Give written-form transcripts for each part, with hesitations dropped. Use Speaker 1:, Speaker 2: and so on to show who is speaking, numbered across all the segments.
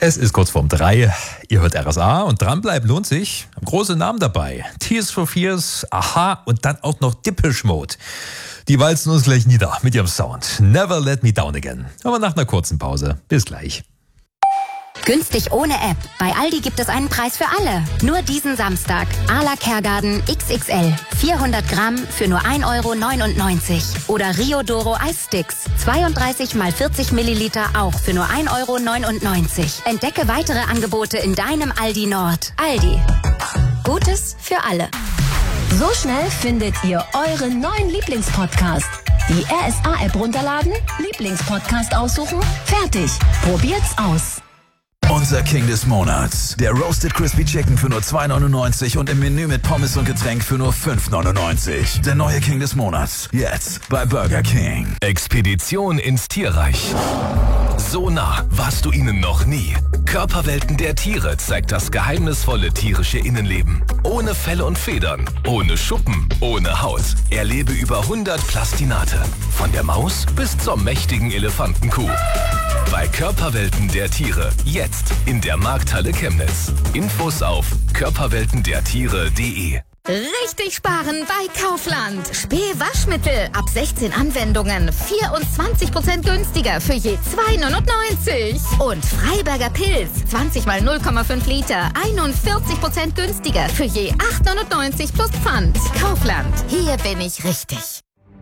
Speaker 1: Es ist kurz vorm 3. Ihr hört RSA und dranbleiben lohnt sich. Große Namen dabei. Tears for Fears, Aha und dann auch noch Depeche Mode. Die walzen uns gleich nieder mit ihrem Sound. Never Let Me Down Again. Aber nach einer kurzen Pause. Bis gleich.
Speaker 2: Günstig ohne App. Bei Aldi gibt es einen Preis für alle. Nur diesen Samstag. Arla Kergarten XXL. 400 Gramm für nur 1,99 €. Oder Rio Doro Eissticks. 32 x 40 Milliliter auch für nur 1,99 €. Entdecke weitere Angebote in deinem Aldi Nord. Aldi. Gutes für alle.
Speaker 3: So schnell findet ihr euren neuen Lieblingspodcast. Die RSA-App runterladen, Lieblingspodcast aussuchen, fertig. Probiert's aus.
Speaker 4: Unser King des Monats. Der Roasted Crispy Chicken für nur 2,99 € und im Menü mit Pommes und Getränk für nur 5,99 €. Der neue King des Monats. Jetzt bei Burger King.
Speaker 5: Expedition ins Tierreich. So nah warst du ihnen noch nie. Körperwelten der Tiere zeigt das geheimnisvolle tierische Innenleben. Ohne Felle und Federn, ohne Schuppen, ohne Haut. Erlebe über 100 Plastinate. Von der Maus bis zur mächtigen Elefantenkuh. Bei Körperwelten der Tiere. Jetzt in der Markthalle Chemnitz. Infos auf körperweltendertiere.de.
Speaker 6: Richtig sparen bei Kaufland. Spee-Waschmittel ab 16 Anwendungen 24% günstiger für je 2,99 €. Und Freiberger Pilz 20 x 0,5 Liter 41% günstiger für je 8,99 € plus Pfand. Kaufland. Hier bin ich richtig.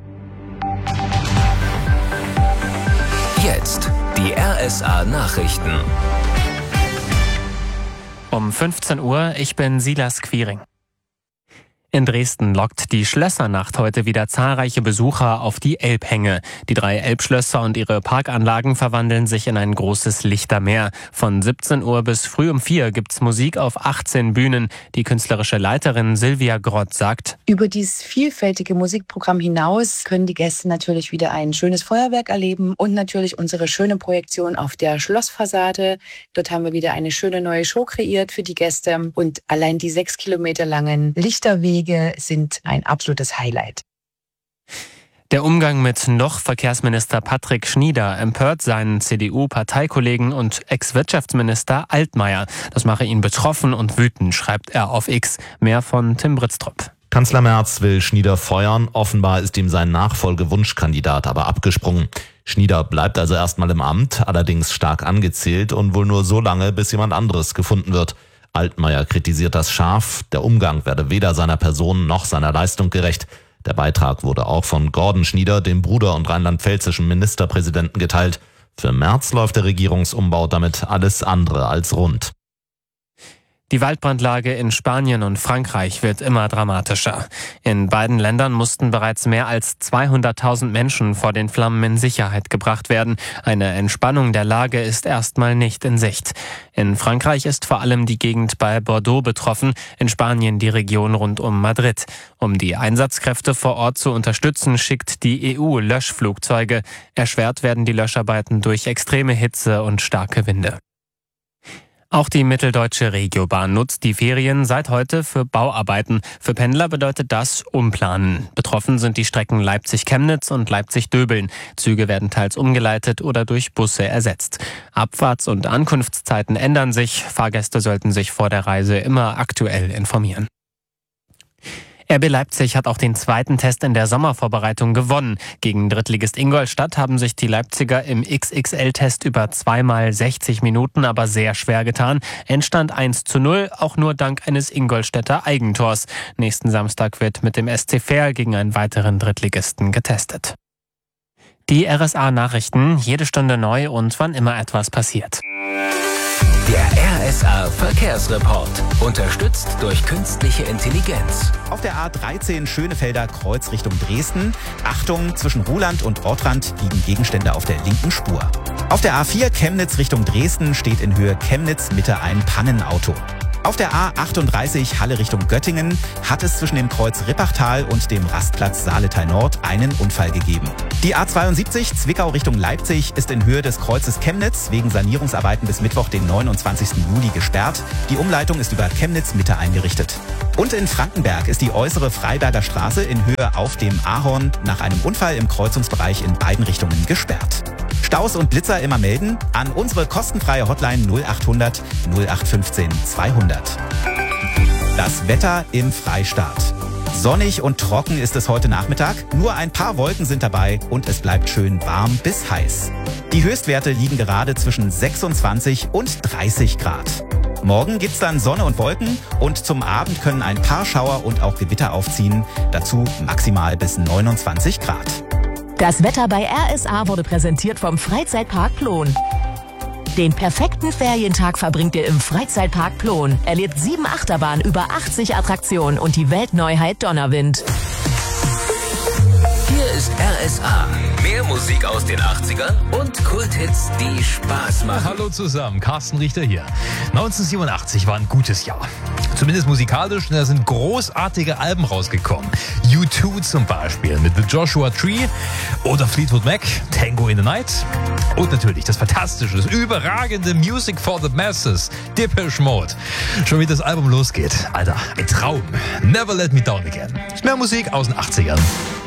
Speaker 5: Jetzt die RSA Nachrichten.
Speaker 7: Um 15 Uhr, ich bin Silas Quiring. In Dresden lockt die Schlössernacht heute wieder zahlreiche Besucher auf die Elbhänge. Die 3 Elbschlösser und ihre Parkanlagen verwandeln sich in ein großes Lichtermeer. Von 17 Uhr bis früh um 4 gibt's Musik auf 18 Bühnen. Die künstlerische Leiterin Silvia Grott sagt:
Speaker 8: Über dieses vielfältige Musikprogramm hinaus können die Gäste natürlich wieder ein schönes Feuerwerk erleben und natürlich unsere schöne Projektion auf der Schlossfassade. Dort haben wir wieder eine schöne neue Show kreiert für die Gäste und allein die 6 Kilometer langen Lichterwege sind ein absolutes Highlight.
Speaker 7: Der Umgang mit Verkehrsminister Patrick Schnieder empört seinen CDU-Parteikollegen und Ex-Wirtschaftsminister Altmaier. Das mache ihn betroffen und wütend, schreibt er auf X. Mehr von Tim Britztrup.
Speaker 9: Kanzler Merz will Schnieder feuern. Offenbar ist ihm sein Nachfolgewunschkandidat aber abgesprungen. Schnieder bleibt also erstmal im Amt, allerdings stark angezählt und wohl nur so lange, bis jemand anderes gefunden wird. Altmaier kritisiert das scharf. Der Umgang werde weder seiner Person noch seiner Leistung gerecht. Der Beitrag wurde auch von Gordon Schnieder, dem Bruder und rheinland-pfälzischen Ministerpräsidenten, geteilt. Für Merz läuft der Regierungsumbau damit alles andere als rund.
Speaker 7: Die Waldbrandlage in Spanien und Frankreich wird immer dramatischer. In beiden Ländern mussten bereits mehr als 200.000 Menschen vor den Flammen in Sicherheit gebracht werden. Eine Entspannung der Lage ist erstmal nicht in Sicht. In Frankreich ist vor allem die Gegend bei Bordeaux betroffen, in Spanien die Region rund um Madrid. Um die Einsatzkräfte vor Ort zu unterstützen, schickt die EU Löschflugzeuge. Erschwert werden die Löscharbeiten durch extreme Hitze und starke Winde. Auch die Mitteldeutsche Regiobahn nutzt die Ferien seit heute für Bauarbeiten. Für Pendler bedeutet das Umplanen. Betroffen sind die Strecken Leipzig-Chemnitz und Leipzig-Döbeln. Züge werden teils umgeleitet oder durch Busse ersetzt. Abfahrts- und Ankunftszeiten ändern sich. Fahrgäste sollten sich vor der Reise immer aktuell informieren. RB Leipzig hat auch den zweiten Test in der Sommervorbereitung gewonnen. Gegen Drittligist Ingolstadt haben sich die Leipziger im XXL-Test über 2 mal 60 Minuten aber sehr schwer getan. Endstand 1:0, auch nur dank eines Ingolstädter Eigentors. Nächsten Samstag wird mit dem SC Verl gegen einen weiteren Drittligisten getestet. Die RSA-Nachrichten, jede Stunde neu und wann immer etwas passiert.
Speaker 5: Der RSA Verkehrsreport. Unterstützt durch künstliche Intelligenz.
Speaker 10: Auf der A13 Schönefelder Kreuz Richtung Dresden. Achtung, zwischen Ruhland und Ortrand liegen Gegenstände auf der linken Spur. Auf der A4 Chemnitz Richtung Dresden steht in Höhe Chemnitz Mitte ein Pannenauto. Auf der A38 Halle Richtung Göttingen hat es zwischen dem Kreuz Rippachtal und dem Rastplatz Saaletal Nord einen Unfall gegeben. Die A72 Zwickau Richtung Leipzig ist in Höhe des Kreuzes Chemnitz wegen Sanierungsarbeiten bis Mittwoch, den 29. Juli gesperrt. Die Umleitung ist über Chemnitz Mitte eingerichtet. Und in Frankenberg ist die äußere Freiberger Straße in Höhe auf dem Ahorn nach einem Unfall im Kreuzungsbereich in beiden Richtungen gesperrt. Staus und Blitzer immer melden an unsere kostenfreie Hotline 0800 0815 200. Das Wetter im Freistaat. Sonnig und trocken ist es heute Nachmittag. Nur ein paar Wolken sind dabei und es bleibt schön warm bis heiß. Die Höchstwerte liegen gerade zwischen 26 und 30 Grad. Morgen gibt's dann Sonne und Wolken und zum Abend können ein paar Schauer und auch Gewitter aufziehen. Dazu maximal bis 29 Grad.
Speaker 3: Das Wetter bei RSA wurde präsentiert vom Freizeitpark Plon. Den perfekten Ferientag verbringt ihr im Freizeitpark Plon. Erlebt 7 Achterbahnen, über 80 Attraktionen und die Weltneuheit Donnerwind.
Speaker 5: Hier ist RSA. Mehr Musik aus den 80ern und Kulthits, die Spaß machen.
Speaker 1: Hallo zusammen, Carsten Richter hier. 1987 war ein gutes Jahr. Zumindest musikalisch, da sind großartige Alben rausgekommen. U2 zum Beispiel mit The Joshua Tree oder Fleetwood Mac, Tango in the Night. Und natürlich das fantastische, das überragende Music for the Masses, Depeche Mode. Schon wie das Album losgeht. Alter, ein Traum. Never Let Me Down Again. Mehr Musik aus den 80ern.